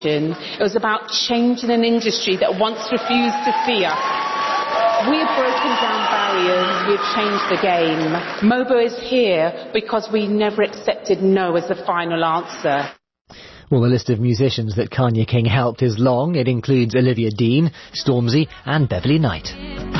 It was about changing an industry that once refused to see us. We've broken down barriers, we've changed the game. Mobo is here because we never accepted no as the final answer. Well, the list of musicians that Kanye King helped is long. It includes Olivia Dean, Stormzy and Beverly Knight.